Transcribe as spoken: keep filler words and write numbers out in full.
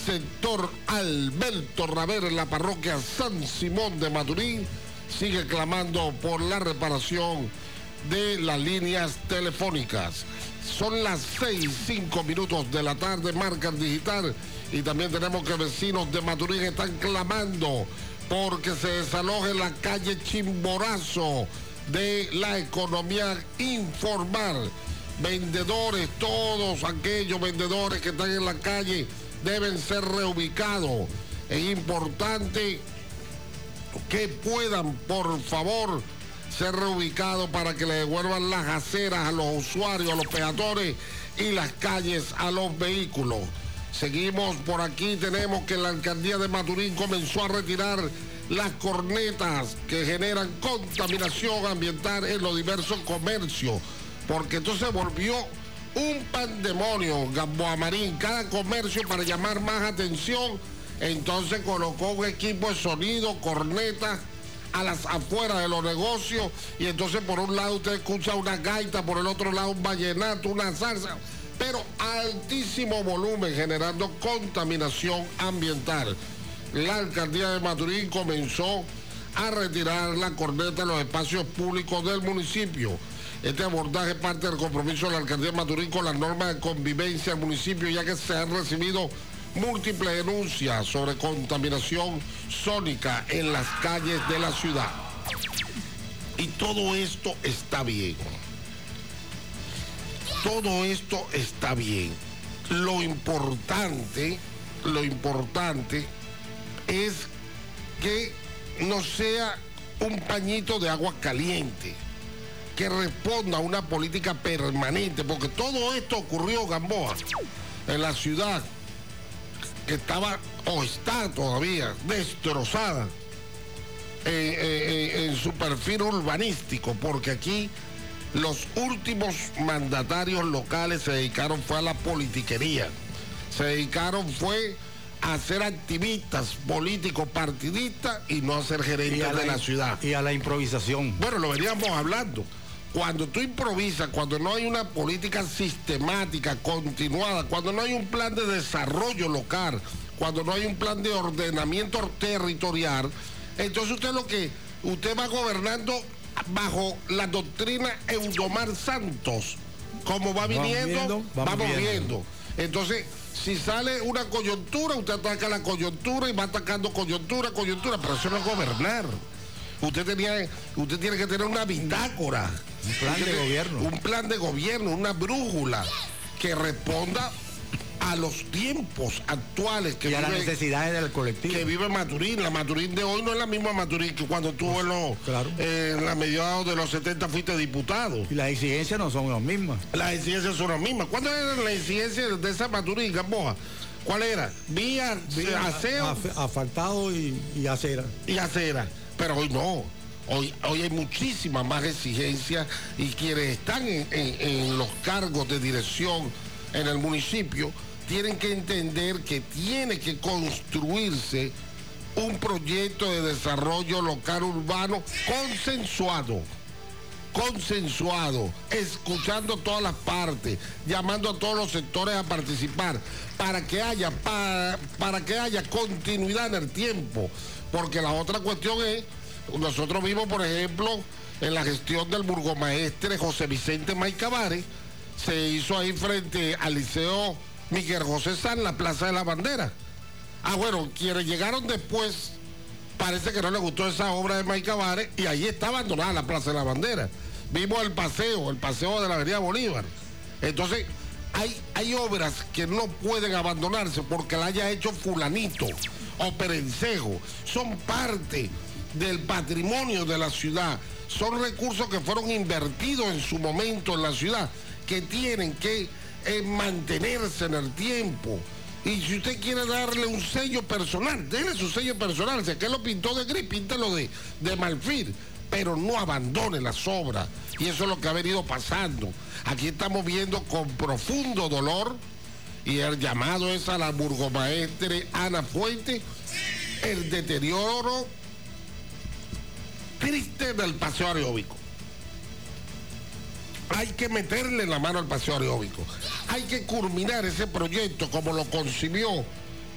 sector Alberto Raver en la parroquia San Simón de Maturín sigue clamando por la reparación de las líneas telefónicas. Son las seis, cinco minutos de la tarde, marca digital, y también tenemos que vecinos de Maturín están clamando porque se desaloje la calle Chimborazo de la economía informal. Vendedores, todos aquellos vendedores que están en la calle deben ser reubicados. Es importante que puedan, por favor, ser reubicados para que le devuelvan las aceras a los usuarios, a los peatones, y las calles a los vehículos. Seguimos por aquí, tenemos que la alcaldía de Maturín comenzó a retirar las cornetas que generan contaminación ambiental en los diversos comercios, porque esto se volvió un pandemonio, Gamboa Marín. Cada comercio, para llamar más atención, entonces colocó un equipo de sonido, cornetas a las afueras de los negocios, y entonces por un lado usted escucha una gaita, por el otro lado un vallenato, una salsa, pero a altísimo volumen, generando contaminación ambiental. La alcaldía de Maturín comenzó a retirar la corneta de los espacios públicos del municipio. Este abordaje es parte del compromiso de la alcaldía de Maturín con las normas de convivencia del municipio, ya que se han recibido múltiples denuncias sobre contaminación sónica en las calles de la ciudad. Y todo esto está bien. Todo esto está bien. Lo importante, lo importante es que no sea un pañito de agua caliente, que responda a una política permanente, porque todo esto ocurrió, Gamboa, en la ciudad, que estaba o está todavía destrozada en, en, en su perfil urbanístico, porque aquí los últimos mandatarios locales se dedicaron fue a la politiquería, se dedicaron fue a ser activistas políticos partidistas y no a ser gerentes a de la, la ciudad. Y a la improvisación. Bueno, lo veníamos hablando. Cuando tú improvisas, cuando no hay una política sistemática, continuada, cuando no hay un plan de desarrollo local, cuando no hay un plan de ordenamiento territorial, entonces usted lo que, usted va gobernando bajo la doctrina Eudomar Santos. Como va viniendo, vamos, viendo, vamos, vamos viendo. viendo. Entonces, si sale una coyuntura, usted ataca la coyuntura y va atacando coyuntura, coyuntura, pero eso no es gobernar. Usted tenía, usted tiene que tener una bitácora, un plan de tiene, gobierno, un plan de gobierno, una brújula que responda a los tiempos actuales que y a vive, las necesidades del colectivo que vive Maturín. La Maturín de hoy no es la misma Maturín que cuando tú en, los, claro. eh, en la mediados de los setenta fuiste diputado. Y las exigencias no son las mismas. Las exigencias son las mismas. ¿Cuándo era la exigencia de esa Maturín, Gamboa? ¿Cuál era? Vía, Vía aseo, asfaltado y, y acera. Y acera. Pero hoy no. Hoy, hoy hay muchísimas más exigencias, y quienes están en, en, en los cargos de dirección en el municipio tienen que entender que tiene que construirse un proyecto de desarrollo local urbano consensuado, consensuado, escuchando todas las partes, llamando a todos los sectores a participar, para que haya, para, para que haya continuidad en el tiempo. Porque la otra cuestión es, nosotros vimos, por ejemplo, en la gestión del burgomaestre José Vicente Maicabare, se hizo ahí frente al Liceo Miguel José Sanz, la Plaza de la Bandera. Ah, bueno, quienes llegaron después, parece que no les gustó esa obra de Maicabare, y ahí está abandonada la Plaza de la Bandera. Vimos el paseo, el paseo de la Avenida Bolívar. Entonces, hay, hay obras que no pueden abandonarse porque la haya hecho fulanito o perencejo. Son parte del patrimonio de la ciudad. Son recursos que fueron invertidos en su momento en la ciudad, que tienen que eh, mantenerse en el tiempo. Y si usted quiere darle un sello personal, déle su sello personal. Si aquel lo pintó de gris, píntelo de, de marfil, pero no abandone las obras. Y eso es lo que ha venido pasando. Aquí estamos viendo con profundo dolor, y el llamado es a la burgomaestre Ana Fuente, el deterioro triste del Paseo Areóbico. Hay que meterle la mano al Paseo Areóbico. Hay que culminar ese proyecto como lo concibió